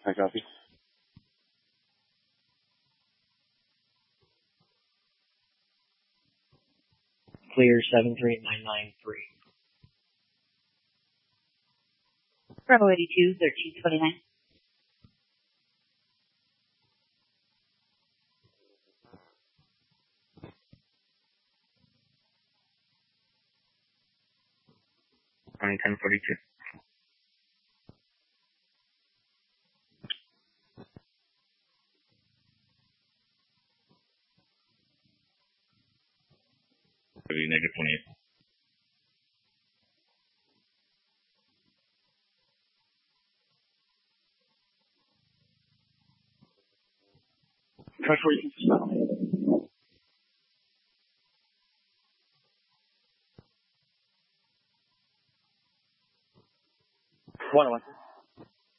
I copy. Clear 73993. Bravo 82, 1329. On 1042. Negative 28. Try 42%. 101.